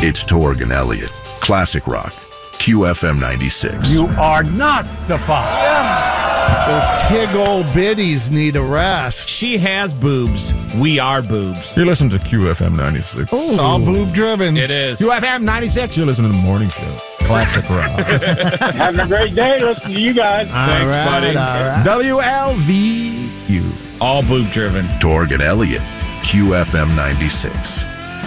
It's Torg and Elliott. Classic Rock. QFM 96. You are not the father. Those tig old biddies need a rest. She has boobs. We are boobs. You listen to QFM 96. It's all boob driven. It is. QFM 96. You listen to the morning show. Classic Rock. Having a great day. Listen to you guys. Thanks, buddy. WLVQ. All boob driven. Torg and Elliott. QFM 96.